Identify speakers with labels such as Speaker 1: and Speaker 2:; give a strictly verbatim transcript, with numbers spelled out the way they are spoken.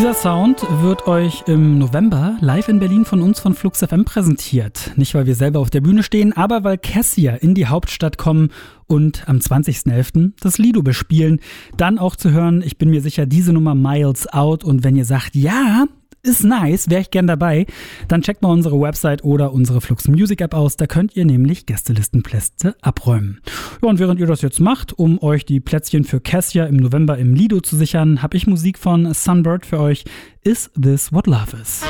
Speaker 1: Dieser Sound wird euch im November live in Berlin von uns von Flux F M präsentiert. Nicht, weil wir selber auf der Bühne stehen, aber weil Cassia in die Hauptstadt kommen und am zwanzigsten elften das Lido bespielen. Dann auch zu hören, ich bin mir sicher, diese Nummer Miles Out. Und wenn ihr sagt, ja, ist nice, wäre ich gern dabei, dann checkt mal unsere Website oder unsere Flux Music App aus. Da könnt ihr nämlich Gästelistenplätze abräumen. Ja, und während ihr das jetzt macht, um euch die Plätzchen für Cassia im November im Lido zu sichern, habe ich Musik von Sunbird für euch. Is This What Love Is?